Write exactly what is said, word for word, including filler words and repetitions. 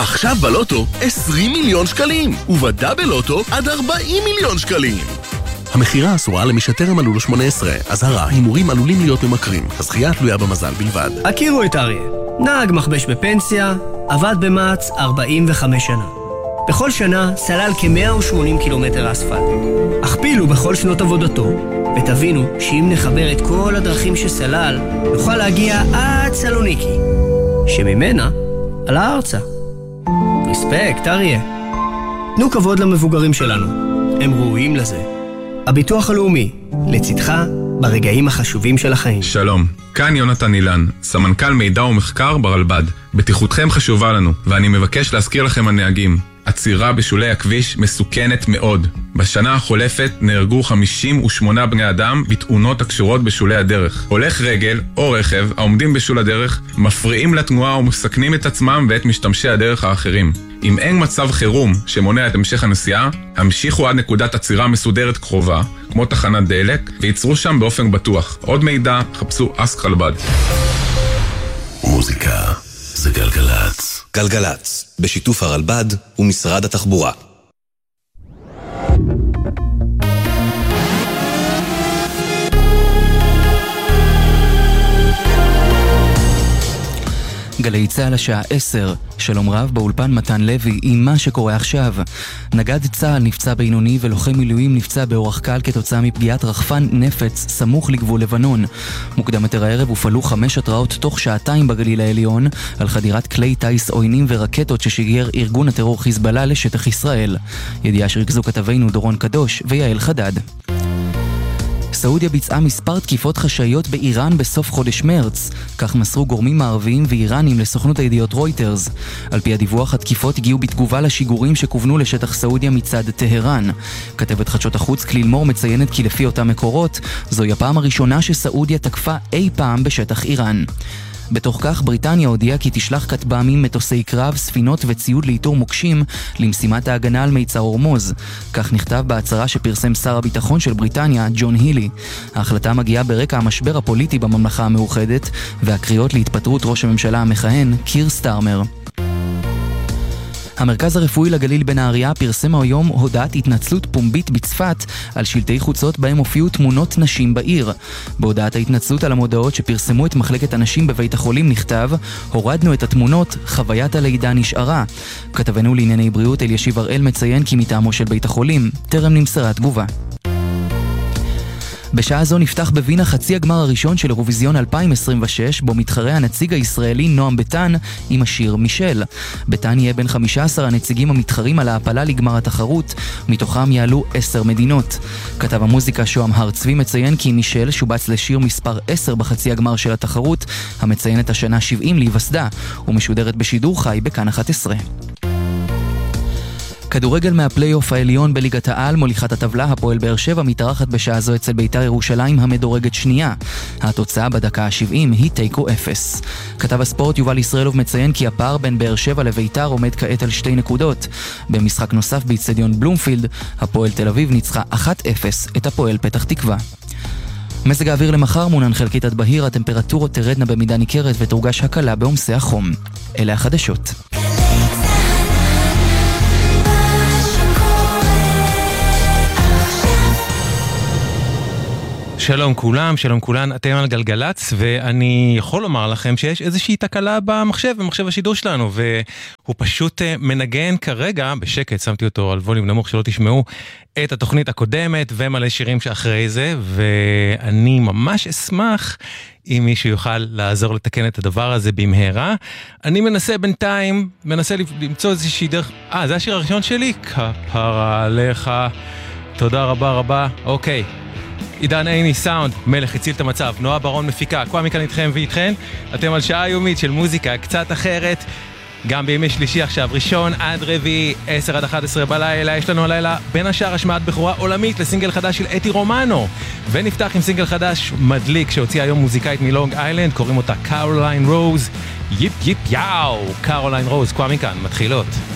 עכשיו בלוטו עשרים מיליון שקלים, ובדאבל לוטו עד ארבעים מיליון שקלים. המחירה אסורה למי שטרם מלאו לו שמונה עשרה. אזהרה, הימורים עלולים להיות ממכרים. הזכייה תלויה במזל בלבד. הכירו את אריה. נהג מחבש בפנסיה, עבד במעץ ארבעים וחמש שנה. בכל שנה סלל כ-מאה ושמונים קילומטר אספלט. הכפילו בכל שנות עבודתו, ותבינו שאם נחבר את כל הדרכים שסלל, נוכל להגיע עד סלוניקי, שממנה עלה ארצה. רספקט, אריה. תנו כבוד למבוגרים שלנו. הם ראויים לזה. הביטוח הלאומי, לצדך ברגעים החשובים של החיים. שלום, כאן יונתן אילן, סמנכ"ל מידע ומחקר ברלב"ד. בטיחותכם חשובה לנו, ואני מבקש להזכיר לכם הנהגים. עצירה בשולי הכביש מסוכנת מאוד. בשנה החולפת נהרגו חמישים ושמונה בני אדם בתאונות הקשורות בשולי הדרך. הולך רגל או רכב העומדים בשול הדרך מפריעים לתנועה ומסכנים את עצמם ואת משתמשי הדרך האחרים. אם אין מצב חירום שמונע את המשך הנסיעה, המשיכו עד נקודת עצירה מסודרת קרובה, כמו תחנת דלק, ויצרו שם באופן בטוח. עוד מידע, חפשו אסק רלב"ד. מוזיקה זה גלגלץ. גלגלץ, בשיתוף הרלב"ד ומשרד התחבורה. גלי צהל השעה עשר, שלום רב באולפן מתן לוי עם מה שקורה עכשיו. נגד צהל נפצע בינוני ולוחם מילואים נפצע באורח קל כתוצאה מפגיעת רחפן נפץ סמוך לגבול לבנון. מוקדם יותר הערב הופעלו חמש התראות תוך שעתיים בגליל העליון על חדירת כלי טייס עוינים ורקטות ששיגר ארגון הטרור חיזבאללה לשטח ישראל. ידיעה שריכזו כתבינו דורון קדוש ויעל חדד. סעודיה ביצעה מספר תקיפות חשאיות באיראן בסוף חודש מרץ, כך מסרו גורמים מערביים ואיראנים לסוכנות הידיעות רויטרס. על פי הדיווח, התקיפות הגיעו בתגובה לשיגורים שכוונו לשטח סעודיה מצד טהרן. כתבת חדשות החוץ כליל מור מציינת כי לפי אותם מקורות, זוהי הפעם הראשונה שסעודיה תקפה אי פעם בשטח איראן. בתוך כך, בריטניה הודיעה כי תשלח כטב"מים, מטוסי קרב, ספינות וציוד לאיתור מוקשים למשימת ההגנה על מיצר הורמוז. כך נכתב בהצהרה שפרסם שר הביטחון של בריטניה, ג'ון הילי. ההחלטה מגיעה ברקע המשבר הפוליטי בממלכה המאוחדת והקריאות להתפטרות ראש הממשלה המכהן, קיר סטארמר. המרכז הרפואי לגליל בנהריה פרסם היום הודעת התנצלות פומבית בצפת על שלטי חוצות בהם הופיעו תמונות נשים בעיר. בהודעת ההתנצלות על המודעות שפרסמו את מחלקת הנשים בבית החולים נכתב: הורדנו את התמונות, חוויית הלידה נשארה. כתבנו לענייני בריאות אלישיב הראל מציין כי מטעמו של בית החולים טרם נמסרה תגובה. בשעה זו נפתח בווינה חצי הגמר הראשון של אירוויזיון אלפיים עשרים ושש, בו מתחרה הנציג הישראלי נועם ביטן עם השיר מישל. ביטן יהיה בין חמישה עשר הנציגים המתחרים על ההפלה לגמר התחרות, מתוכם יעלו עשר מדינות. כתב המוזיקה שוהם הר צבי מציין כי מישל שובץ לשיר מספר עשר בחצי הגמר של התחרות, המציין את השנה שבעים להיווסדה, ומשודרת בשידור חי בכאן אחת עשרה. כדורגל מהפלייאוף העליון בליגת העל, מוליכת הטבלה הפועל באר שבע מתארחת בשעה זו אצל בית"ר ירושלים המדורגת שנייה. התוצאה בדקה ה-שבעים היא תיקו אפס. כתב הספורט יובל ישראלוב מציין כי הפער בין באר שבע לבית"ר עומד כעת על שתי נקודות. במשחק נוסף באצטדיון בלומפילד, הפועל תל אביב ניצחה אחת אפס את הפועל פתח תקווה. מזג האוויר למחר מונן חלקית עד בהיר, הטמפרטורות תרדנה במידה ניכרת ותורגש הקלה בעומסי החום. אלה החדשות. שלום כולם, שלום כולן, אתם על גלגלץ, ואני יכול לומר לכם שיש איזושהי תקלה במחשב, במחשב השידור שלנו, והוא פשוט מנגן כרגע, בשקט, שמתי אותו על ווליום נמוך שלא תשמעו, את התוכנית הקודמת ומלא שירים שאחרי זה, ואני ממש אשמח אם מישהו יוכל לעזור לתקן את הדבר הזה במהרה. אני מנסה בינתיים, מנסה למצוא איזושהי דרך, אה, זה השיר הראשון שלי? כפרה עליך, תודה רבה רבה, אוקיי. עידן עיני סאונד, מלך הציל את המצב, נועה ברון מפיקה, כל מכאן איתכם ואיתכן, אתם על שעה יומית של מוזיקה קצת אחרת, גם בימי שלישי עכשיו, ראשון עד רביעי, עשר עד אחת עשרה בלילה, יש לנו הלילה בין השאר השמעת בכורה עולמית לסינגל חדש של אתי רומנו, ונפתח עם סינגל חדש מדליק שהוציא היום מוזיקאית מלונג איילנד, קוראים אותה קרוליין רוז, יפ יפ יאו, קרוליין רוז, כל מכאן, מתחילות.